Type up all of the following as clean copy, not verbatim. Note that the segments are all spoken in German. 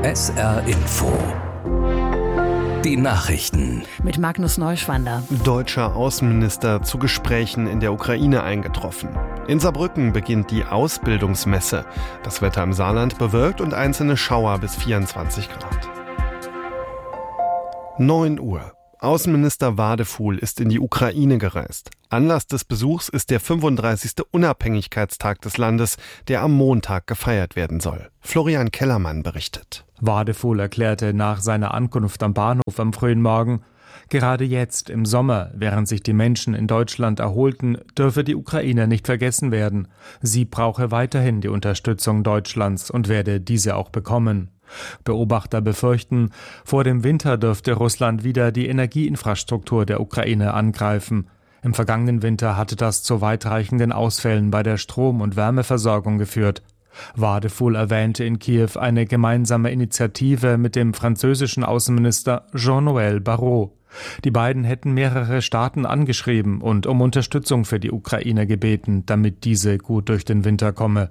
SR Info. Die Nachrichten. Mit Magnus Neuschwander. Deutscher Außenminister zu Gesprächen in der Ukraine eingetroffen. In Saarbrücken beginnt die Ausbildungsmesse. Das Wetter im Saarland bewölkt und einzelne Schauer bis 24 Grad. 9 Uhr. Außenminister Wadefuhl ist in die Ukraine gereist. Anlass des Besuchs ist der 35. Unabhängigkeitstag des Landes, der am Montag gefeiert werden soll. Florian Kellermann berichtet. Wadefuhl erklärte nach seiner Ankunft am Bahnhof am frühen Morgen: Gerade jetzt im Sommer, während sich die Menschen in Deutschland erholten, dürfe die Ukraine nicht vergessen werden. Sie brauche weiterhin die Unterstützung Deutschlands und werde diese auch bekommen. Beobachter befürchten, vor dem Winter dürfte Russland wieder die Energieinfrastruktur der Ukraine angreifen. Im vergangenen Winter hatte das zu weitreichenden Ausfällen bei der Strom- und Wärmeversorgung geführt. Wadefuhl erwähnte in Kiew eine gemeinsame Initiative mit dem französischen Außenminister Jean-Noël Barrot. Die beiden hätten mehrere Staaten angeschrieben und um Unterstützung für die Ukraine gebeten, damit diese gut durch den Winter komme.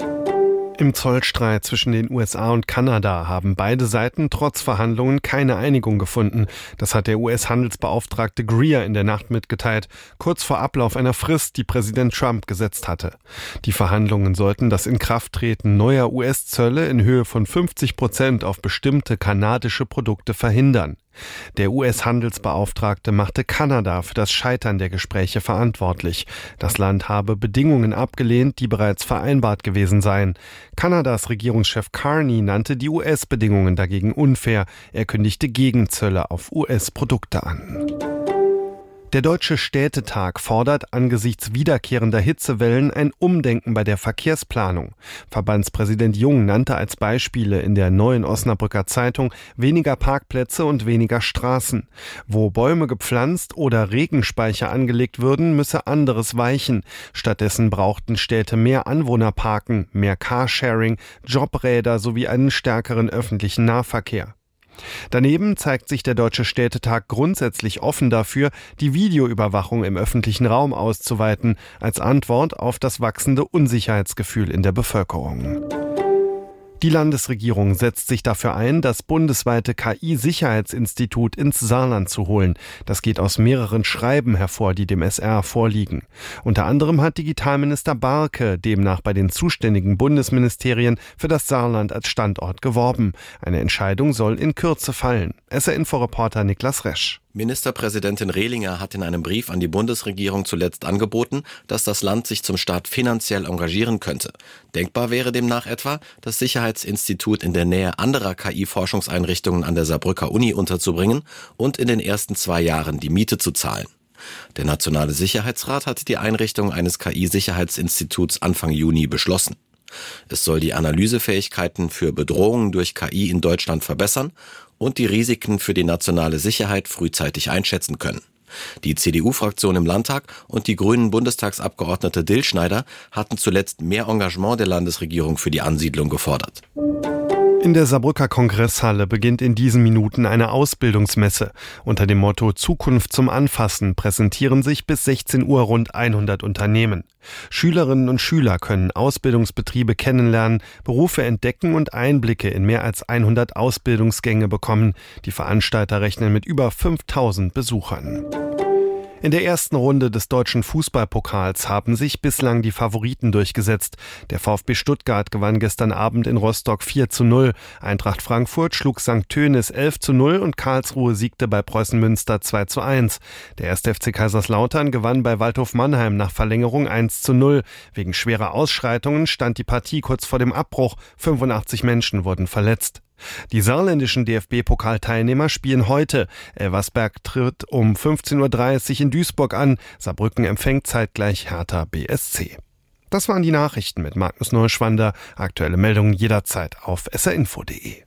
Im Zollstreit zwischen den USA und Kanada haben beide Seiten trotz Verhandlungen keine Einigung gefunden. Das hat der US-Handelsbeauftragte Greer in der Nacht mitgeteilt, kurz vor Ablauf einer Frist, die Präsident Trump gesetzt hatte. Die Verhandlungen sollten das Inkrafttreten neuer US-Zölle in Höhe von 50% auf bestimmte kanadische Produkte verhindern. Der US-Handelsbeauftragte machte Kanada für das Scheitern der Gespräche verantwortlich. Das Land habe Bedingungen abgelehnt, die bereits vereinbart gewesen seien. Kanadas Regierungschef Carney nannte die US-Bedingungen dagegen unfair. Er kündigte Gegenzölle auf US-Produkte an. Der Deutsche Städtetag fordert angesichts wiederkehrender Hitzewellen ein Umdenken bei der Verkehrsplanung. Verbandspräsident Jung nannte als Beispiele in der Neuen Osnabrücker Zeitung weniger Parkplätze und weniger Straßen. Wo Bäume gepflanzt oder Regenspeicher angelegt würden, müsse anderes weichen. Stattdessen brauchten Städte mehr Anwohnerparken, mehr Carsharing, Jobräder sowie einen stärkeren öffentlichen Nahverkehr. Daneben zeigt sich der Deutsche Städtetag grundsätzlich offen dafür, die Videoüberwachung im öffentlichen Raum auszuweiten, als Antwort auf das wachsende Unsicherheitsgefühl in der Bevölkerung. Die Landesregierung setzt sich dafür ein, das bundesweite KI-Sicherheitsinstitut ins Saarland zu holen. Das geht aus mehreren Schreiben hervor, die dem SR vorliegen. Unter anderem hat Digitalminister Barke demnach bei den zuständigen Bundesministerien für das Saarland als Standort geworben. Eine Entscheidung soll in Kürze fallen. SR-Info-Reporter Niklas Resch. Ministerpräsidentin Rehlinger hat in einem Brief an die Bundesregierung zuletzt angeboten, dass das Land sich zum Start finanziell engagieren könnte. Denkbar wäre demnach etwa, das Sicherheitsinstitut in der Nähe anderer KI-Forschungseinrichtungen an der Saarbrücker Uni unterzubringen und in den ersten 2 Jahren die Miete zu zahlen. Der Nationale Sicherheitsrat hat die Einrichtung eines KI-Sicherheitsinstituts Anfang Juni beschlossen. Es soll die Analysefähigkeiten für Bedrohungen durch KI in Deutschland verbessern und die Risiken für die nationale Sicherheit frühzeitig einschätzen können. Die CDU-Fraktion im Landtag und die grünen Bundestagsabgeordnete Dillschneider hatten zuletzt mehr Engagement der Landesregierung für die Ansiedlung gefordert. In der Saarbrücker Kongresshalle beginnt in diesen Minuten eine Ausbildungsmesse. Unter dem Motto Zukunft zum Anfassen präsentieren sich bis 16 Uhr rund 100 Unternehmen. Schülerinnen und Schüler können Ausbildungsbetriebe kennenlernen, Berufe entdecken und Einblicke in mehr als 100 Ausbildungsgänge bekommen. Die Veranstalter rechnen mit über 5000 Besuchern. In der ersten Runde des deutschen Fußballpokals haben sich bislang die Favoriten durchgesetzt. Der VfB Stuttgart gewann gestern Abend in Rostock 4:0. Eintracht Frankfurt schlug St. Tönis 11:0 und Karlsruhe siegte bei Preußen Münster 2:1. Der 1. FC Kaiserslautern gewann bei Waldhof Mannheim nach Verlängerung 1:0. Wegen schwerer Ausschreitungen stand die Partie kurz vor dem Abbruch. 85 Menschen wurden verletzt. Die saarländischen DFB-Pokalteilnehmer spielen heute. Elversberg tritt um 15:30 Uhr in Duisburg an. Saarbrücken empfängt zeitgleich Hertha BSC. Das waren die Nachrichten mit Magnus Neuschwander. Aktuelle Meldungen jederzeit auf srinfo.de.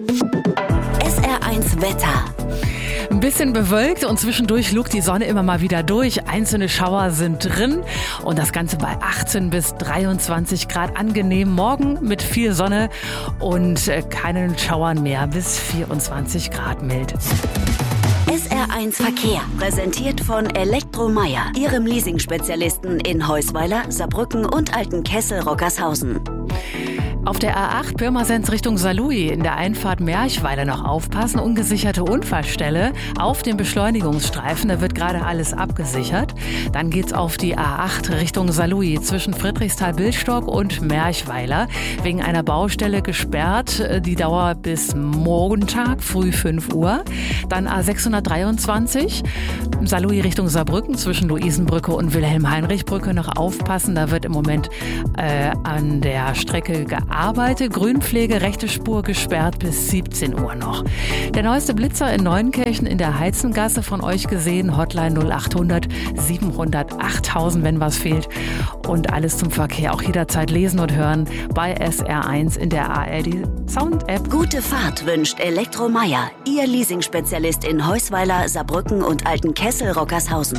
SR1 Wetter. Ein bisschen bewölkt und zwischendurch lugt die Sonne immer mal wieder durch. Einzelne Schauer sind drin und das Ganze bei 18 bis 23 Grad angenehm. Morgen mit viel Sonne und keinen Schauern mehr, bis 24 Grad mild. SR1 Verkehr, präsentiert von Elektromeier, Ihrem Leasing-Spezialisten in Heusweiler, Saarbrücken und Altenkessel-Rockershausen. Auf der A8 Pirmasens Richtung Saarlouis in der Einfahrt Merchweiler noch aufpassen. Ungesicherte Unfallstelle auf dem Beschleunigungsstreifen. Da wird gerade alles abgesichert. Dann geht's auf die A8 Richtung Saarlouis zwischen Friedrichsthal-Billstock und Merchweiler. Wegen einer Baustelle gesperrt. Die Dauer bis Montag früh 5 Uhr. Dann A623 Saarlouis Richtung Saarbrücken zwischen Luisenbrücke und Wilhelm-Heinrich-Brücke noch aufpassen. Da wird im Moment an der Strecke gearbeitet. Grünpflege, rechte Spur gesperrt bis 17 Uhr noch. Der neueste Blitzer in Neunkirchen in der Heizengasse von euch gesehen. Hotline 0800 700 8000, wenn was fehlt. Und alles zum Verkehr auch jederzeit lesen und hören bei SR1 in der ARD Sound App. Gute Fahrt wünscht Elektromeier, Ihr Leasingspezialist in Heusweiler, Saarbrücken und Altenkessel-Rockershausen.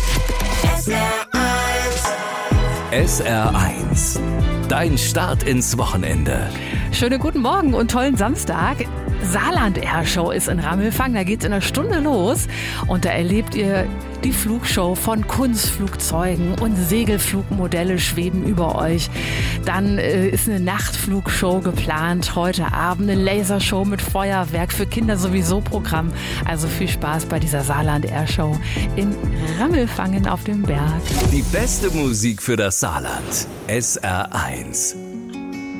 SR1. Dein Start ins Wochenende. Schönen guten Morgen und tollen Samstag. Saarland Airshow ist in Rammelfang. Da geht's in einer Stunde los und da erlebt ihr die Flugshow von Kunstflugzeugen und Segelflugmodelle schweben über euch. Dann ist eine Nachtflugshow geplant. Heute Abend eine Lasershow mit Feuerwerk, für Kinder sowieso Programm. Also viel Spaß bei dieser Saarland Airshow in Rammelfangen auf dem Berg. Die beste Musik für das Saarland. SR1.